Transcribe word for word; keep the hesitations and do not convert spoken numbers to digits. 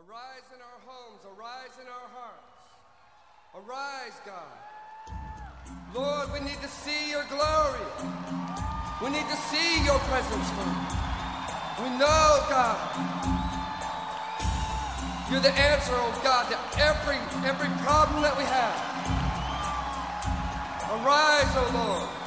Arise in our homes, arise in our hearts. Arise, God. Lord, we need to see your glory. We need to see your presence, Lord. We know, God, you're the answer, oh God, to every, every problem that we have. Arise, oh Lord.